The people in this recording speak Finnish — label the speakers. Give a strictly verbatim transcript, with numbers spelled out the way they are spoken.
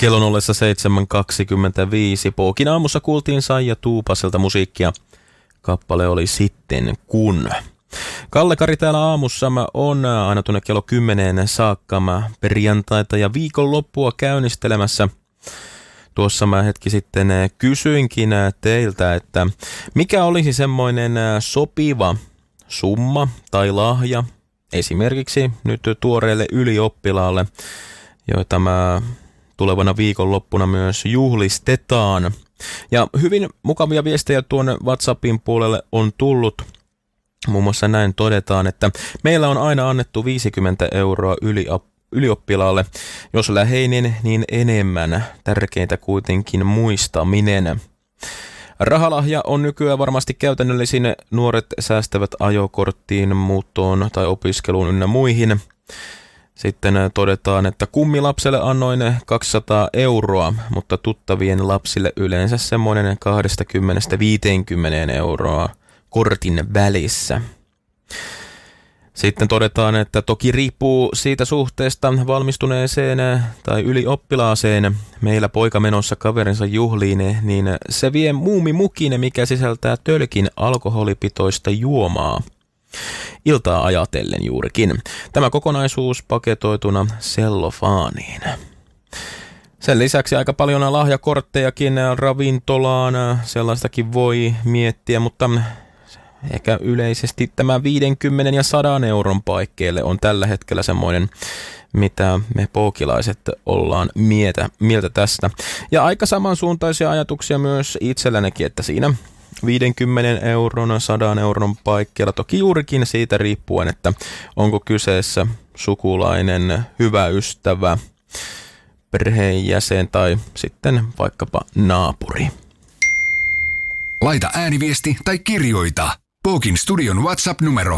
Speaker 1: Kellon ollessa seitsemän kaksikymmentäviisi. Pookin aamussa kuultiin Saija Tuupaselta musiikkia. Kappale oli Sitten kun. Kalle Kari täällä aamussa on aina tuonne kello kymmeneen saakka perjantaita ja viikonloppua käynnistelemässä. Tuossa mä hetki sitten kysyinkin teiltä, että mikä olisi semmoinen sopiva summa tai lahja esimerkiksi nyt tuoreelle ylioppilaalle, joita mä tulevana viikonloppuna myös juhlistetaan. Ja hyvin mukavia viestejä tuonne WhatsAppin puolelle on tullut. Muun muassa näin todetaan, että meillä on aina annettu viisikymmentä euroa yli ylioppilaalle. Jos läheinen, niin enemmän. Tärkeintä kuitenkin muistaminen. Rahalahja on nykyään varmasti käytännöllisin. Nuoret säästävät ajokorttiin, muuttoon tai opiskeluun ynnä muihin. Sitten todetaan, että kummilapselle annoin kaksisataa euroa, mutta tuttavien lapsille yleensä semmoinen kaksikymmentä viisikymmentä euroa kortin välissä. Sitten todetaan, että toki riippuu siitä suhteesta valmistuneeseen tai ylioppilaaseen. Meillä poika menossa kaverinsa juhliin, niin se vie muumimukin, mikä sisältää tölkin alkoholipitoista juomaa. Iltaa ajatellen juurikin. Tämä kokonaisuus paketoituna sellofaaniin. Sen lisäksi aika paljon lahjakorttejakin ravintolaan, sellaistakin voi miettiä, mutta ehkä yleisesti tämä viidenkymmenen ja sadan euron paikkeille on tällä hetkellä semmoinen, mitä me pookilaiset ollaan mieltä, mieltä tästä. Ja aika samansuuntaisia ajatuksia myös itsellänikin, että siinä viidenkymmenen euron, sadan euron paikkeilla, toki juurikin siitä riippuen, että onko kyseessä sukulainen, hyvä ystävä, perheenjäsen tai sitten vaikkapa naapuri.
Speaker 2: Laita ääniviesti tai kirjoita. Pookin studion WhatsApp-numero